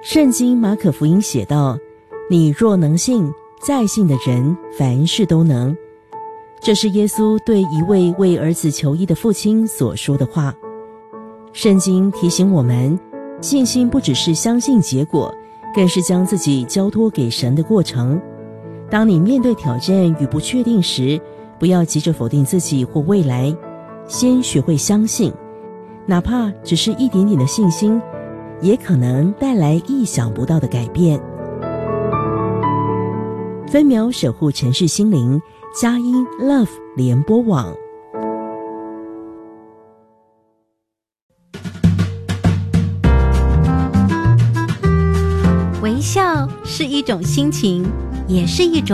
圣经马可福音写道，你若能信，在信的人凡事都能。这是耶稣对一位为儿子求医的父亲所说的话。圣经提醒我们，信心不只是相信结果，更是将自己交托给神的过程。当你面对挑战与不确定时，不要急着否定自己或未来，先学会相信，哪怕只是一点点的信心，也可能带来意想不到的改变。分秒守护城市心灵，佳音 Love 联播网。 微笑是一种心情，也是一种